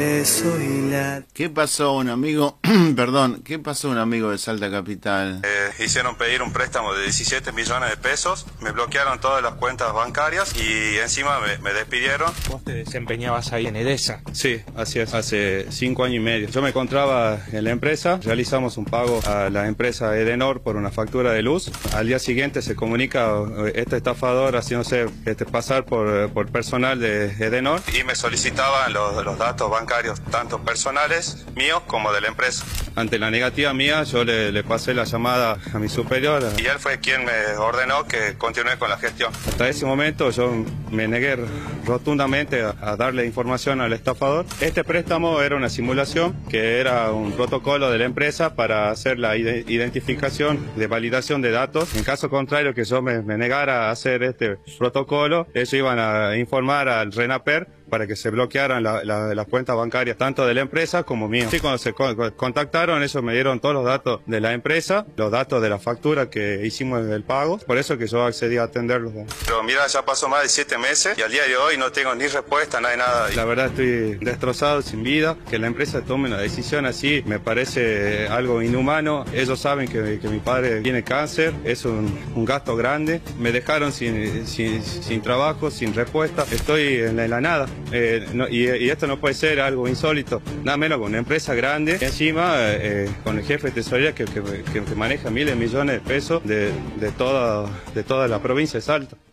¿Qué pasó un amigo, perdón, qué pasó un amigo de Salta Capital? Hicieron pedir un préstamo de 17 millones de pesos, me bloquearon todas las cuentas bancarias y encima me despidieron. ¿Vos te desempeñabas ahí en Edesa? Sí, así es, hace 5 años y medio. Yo me encontraba en la empresa, realizamos un pago a la empresa Edenor por una factura de luz. Al día siguiente se comunica este estafador haciéndose pasar por personal de Edenor. Y me solicitaban los datos bancarios, tanto personales míos como de la empresa. Ante la negativa mía, yo le pasé la llamada a mi superior. Y él fue quien me ordenó que continúe con la gestión. Hasta ese momento yo me negué rotundamente a darle información al estafador. Este préstamo era una simulación, que era un protocolo de la empresa para hacer la identificación de validación de datos. En caso contrario que yo me negara a hacer este protocolo, ellos iban a informar al RENAPER para que se bloquearan las cuentas bancarias tanto de la empresa como mío. Sí, cuando se contactaron, ellos me dieron todos los datos de la empresa, los datos de la factura que hicimos del pago, por eso que yo accedí a atenderlos. Pero mira, ya pasó más de 7 meses y al día de hoy no tengo ni respuesta, nada. La verdad estoy destrozado, sin vida. Que la empresa tome una decisión así me parece algo inhumano. Ellos saben que mi padre tiene cáncer, es un gasto grande. Me dejaron sin trabajo, sin respuesta. Estoy en la nada. Y esto no puede ser algo insólito, nada menos con una empresa grande, y encima con el jefe de tesorería que maneja miles de millones de pesos de toda la provincia de Salta.